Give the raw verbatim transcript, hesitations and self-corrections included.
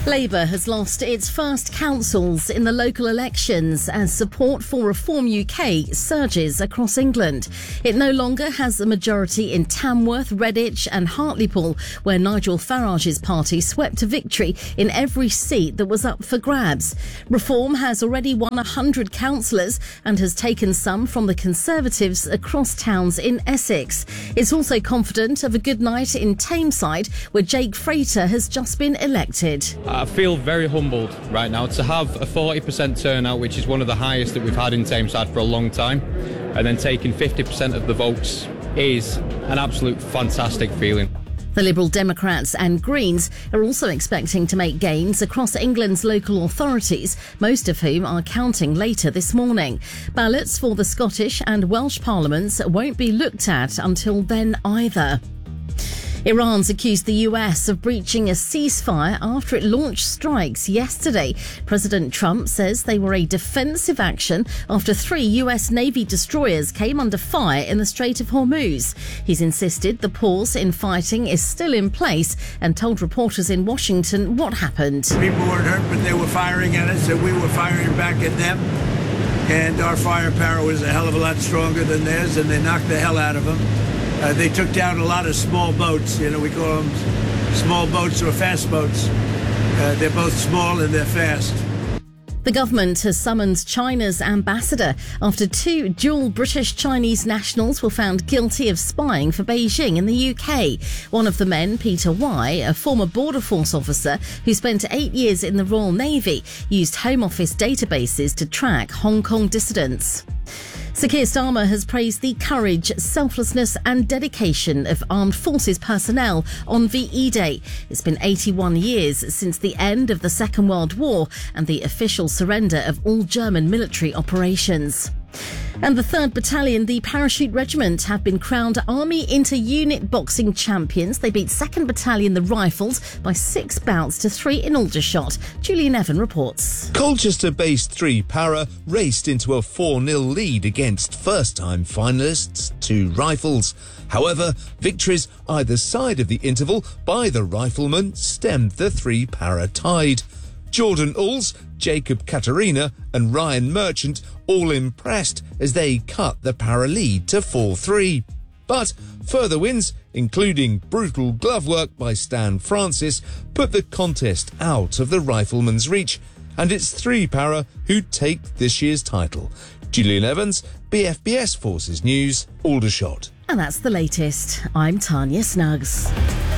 Labour has lost its first councils in the local elections as support for Reform U K surges across England. It no longer has a majority in Tamworth, Redditch and Hartlepool, where Nigel Farage's party swept to victory in every seat that was up for grabs. Reform has already won one hundred councillors and has taken some from the Conservatives across towns in Essex. It's also confident of a good night in Tameside, where Jake Frater has just been elected. I feel very humbled right now to have a forty percent turnout, which is one of the highest that we've had in Tameside for a long time, and then taking fifty percent of the votes is an absolute fantastic feeling. The Liberal Democrats and Greens are also expecting to make gains across England's local authorities, most of whom are counting later this morning. Ballots for the Scottish and Welsh parliaments won't be looked at until then either. Iran's accused the U S of breaching a ceasefire after it launched strikes yesterday. President Trump says they were a defensive action after three U S Navy destroyers came under fire in the Strait of Hormuz. He's insisted the pause in fighting is still in place and told reporters in Washington what happened. People weren't hurt, but they were firing at us and we were firing back at them. And our firepower was a hell of a lot stronger than theirs, and they knocked the hell out of them. Uh, they took down a lot of small boats. You know, we call them small boats or fast boats. Uh, they're both small and they're fast. The government has summoned China's ambassador after two dual British-Chinese nationals were found guilty of spying for Beijing in the U K. One of the men, Peter Y, a former Border Force officer who spent eight years in the Royal Navy, used Home Office databases to track Hong Kong dissidents. Sir Keir Starmer has praised the courage, selflessness and dedication of armed forces personnel on V E Day. It's been eighty-one years since the end of the Second World War and the official surrender of all German military operations. And the third Battalion, the Parachute Regiment, have been crowned Army Inter-Unit Boxing Champions. They beat second Battalion, the Rifles, by six bouts to three in Aldershot. Julian Evan reports. Colchester-based three Para raced into a four nil lead against first-time finalists, two Rifles. However, victories either side of the interval by the Riflemen stemmed the three Para tide. Jordan Ulls, Jacob Katarina and Ryan Merchant all impressed as they cut the Para lead to four three. But further wins, including brutal glove work by Stan Francis, put the contest out of the Riflemen's reach, and it's three Para who take this year's title. Julian Evans, B F B S Forces News, Aldershot. And that's the latest. I'm Tanya Snuggs.